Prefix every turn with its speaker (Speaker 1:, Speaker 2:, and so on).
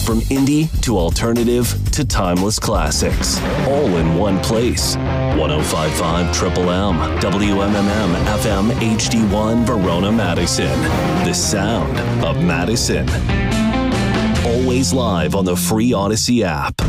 Speaker 1: From indie to alternative to timeless classics, all in one place. 105.5 Triple M, WMMM FM HD1 Verona, Madison. The sound of Madison. Always live on the free Odyssey app.